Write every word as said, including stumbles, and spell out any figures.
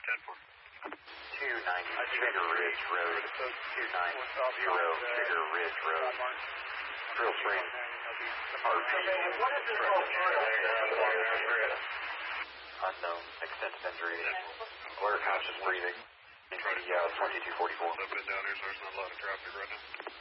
two ninety Sugar Ridge Road, two ninety Sugar Ridge Road, Drill Spring, R P. What is this location? Unknown, extensive injury, blur conscious breathing, E T L twenty-two forty-four. I've been down here, so there's not a lot of traffic right now.